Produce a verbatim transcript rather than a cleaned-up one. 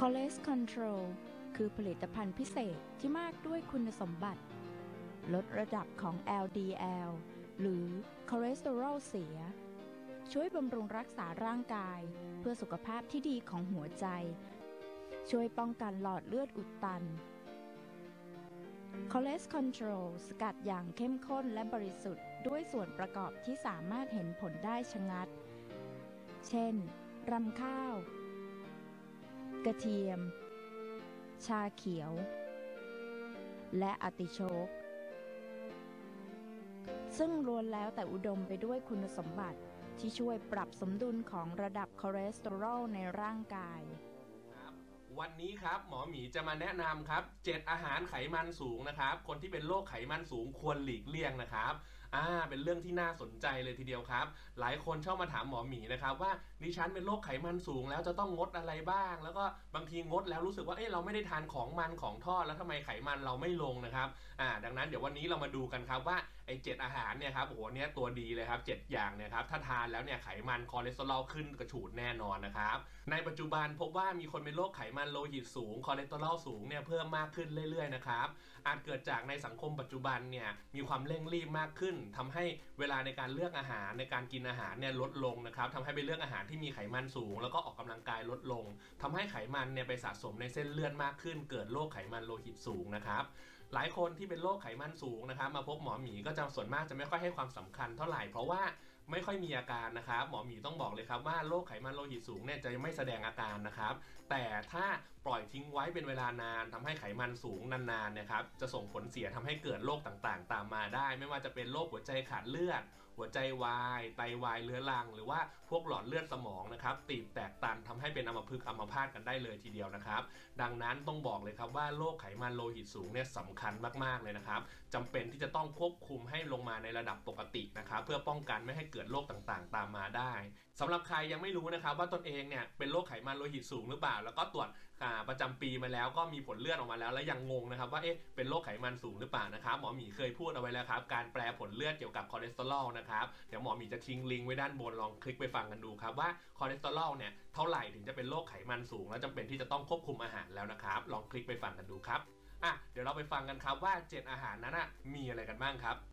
Cholesterol Control คือผลิตภัณฑ์พิเศษที่มากด้วยคุณสมบัติลดระดับของ แอล ดี แอล หรือคอเลสเตอรอลเสียช่วยบำรุงรักษาร่างกายเพื่อสุขภาพที่ดีของหัวใจช่วยป้องกันหลอดเลือดอุดตัน Cholesterol Control สกัดอย่างเข้มข้นและบริสุทธิ์ด้วยส่วนประกอบที่สามารถเห็นผลได้ชะงัดเช่นรำข้าวกระเทียมชาเขียวและอาร์ติโชกซึ่งล้วนแล้วแต่อุดมไปด้วยคุณสมบัติที่ช่วยปรับสมดุลของระดับคอเลสเตอรอลในร่างกายวันนี้ครับหมอหมีจะมาแนะนำครับเจ็ดอาหารไขมันสูงนะครับคนที่เป็นโรคไขมันสูงควรหลีกเลี่ยงนะครับอ่าเป็นเรื่องที่น่าสนใจเลยทีเดียวครับหลายคนชอบมาถามหมอหมีนะครับว่าดิฉันเป็นโรคไขมันสูงแล้วจะต้องงดอะไรบ้างแล้วก็บางทีงดแล้วรู้สึกว่าเอ๊ะเราไม่ได้ทานของมันของทอดแล้วทำไมไขมันเราไม่ลงนะครับอ่าดังนั้นเดี๋ยววันนี้เรามาดูกันครับว่าไอ้เจ็ดอาหารเนี่ยครับโอ้โหเนี่ยตัวดีเลยครับเจ็ดอย่างเนี่ยครับถ้าทานแล้วเนี่ยไขมันคอเลสเตอรอลขึ้นกระฉูดแน่นอนนะครับในปัจจุบันพบว่ามีคนเป็นโรคไขมันโลหิตสูงคอเลสเตอรอลสูงเนี่ยเพิ่มมากขึ้นเรื่อยๆนะครับอาจเกิดจากในสังคมปัจจุบันเนี่ยมีความเร่งรีบมากขึ้นทำให้เวลาในการเลือกอาหารในการกินอาหารเนี่ยลดลงนะครับทำให้ไปเลือกอาหารที่มีไขมันสูงแล้วก็ออกกำลังกายลดลงทำให้ไขมันเนี่ยไปสะสมในเส้นเลือดมากขึ้นเกิดโรคไขมันโลหิตสูงนะครับหลายคนที่เป็นโรคไขมันสูงนะครับมาพบหมอหมีก็จะส่วนมากจะไม่ค่อยให้ความสำคัญเท่าไหร่เพราะว่าไม่ค่อยมีอาการนะครับหมอหมีต้องบอกเลยครับว่าโรคไขมันโลหิตสูงเนี่ยจะไม่แสดงอาการนะครับแต่ถ้าปล่อยทิ้งไว้เป็นเวลานานทำให้ไขมันสูงนานๆนะครับจะส่งผลเสียทำให้เกิดโรคต่างๆตามมาได้ไม่ว่าจะเป็นโรคหัวใจขาดเลือดหัวใจวายไตวายเรื้อรังหรือว่าพวกหลอดเลือดสมองนะครับตีบแตกตันทำให้เป็นอัมพฤกษ์อัมพาตกันได้เลยทีเดียวนะครับดังนั้นต้องบอกเลยครับว่าโรคไขมันโลหิตสูงเนี่ยสำคัญมากๆเลยนะครับจำเป็นที่จะต้องควบคุมให้ลงมาในระดับปกตินะครับเพื่อป้องกันไม่ให้เกิดโรคต่างๆตามมาได้สำหรับใครยังไม่รู้นะครับว่าตนเองเนี่ยเป็นโรคไขมันโลหิตสูงหรือเปล่าแล้วก็ตรวจประจำปีมาแล้วก็มีผลเลือดออกมาแล้วแล้วยังงงนะครับว่าเอ๊ะเป็นโรคไขมันสูงหรือเปล่านะครับหมอหมีเคยพูดเอาไว้แล้วครับการแปลผลเลือดเกี่ยวกับคอเลสเตอรอลนะครับเดี๋ยวหมอหมีจะทิ้งลิงก์ไว้ด้านบนลองคลิกไปฟังกันดูครับว่าคอเลสเตอรอลเนี่ยเท่าไหร่ถึงจะเป็นโรคไขมันสูงแล้วจำเป็นที่จะต้องควบคุมอาหารแล้วนะครับลองคลิกไปฟังกันดูครับอ่ะเดี๋ยวเราไปฟังกันครับว่าเจ็ดอาหารนั้นมีอะไรกันบ้างครับ